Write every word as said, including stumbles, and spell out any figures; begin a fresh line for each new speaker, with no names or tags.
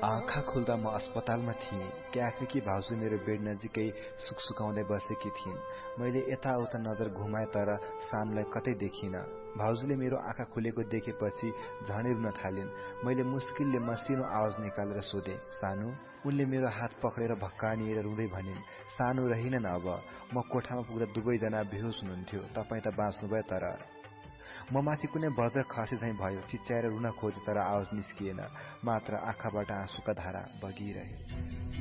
आँखा खुल्दा म अस्पतालमा थिएँ। क्याफेकी भाउजू मेरो बेड नजिकै सुकसुकाउँदै बसेकी थिइन्। मैले यताउता नजर घुमाए तर सानुलाई कतै देखिन। भाउजूले मेरो आँखा खुलेको देखेपछि झनै रुन थालिन्। मैले मुस्किलले मसिनो आवाज निकालेर सोधे, सानु? उनले मेरो हात पक्रेर भक्कानिएर रुँदै भनिन्, सानु रहिनन् अब। म कोठामा पुग्दा दुवैजना बेहोस हुनुहुन्थ्यो। तपाईँ त बाँच्नुभयो तर। म माथि कुनै वज्र खसे झैं भयो। चिच्याएर रुन खोजे तर आवाज निस्किएन, मात्र आँखाबाट आँसुका धारा बगिरहे।